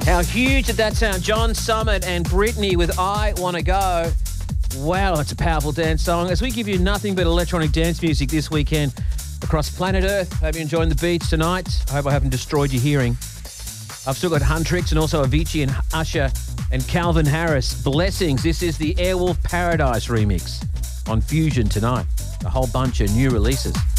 How huge did that sound? John Summit and Britney with I Wanna Go. Wow, that's a powerful dance song. As we give you nothing but electronic dance music this weekend across planet Earth. Hope you're enjoying the beats tonight. I hope I haven't destroyed your hearing. I've still got Huntrix and also Avicii and Usher and Calvin Harris. Blessings. This is the Airwolf Paradise remix on Fusion tonight. A whole bunch of new releases.